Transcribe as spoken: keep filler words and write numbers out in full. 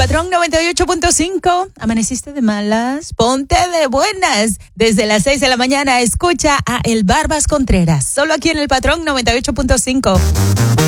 Patrón noventa y ocho punto cinco. ¿Amaneciste de malas? Ponte de buenas. Desde las seis de la mañana escucha a El Barbas Contreras. Solo aquí en el Patrón noventa y ocho punto cinco.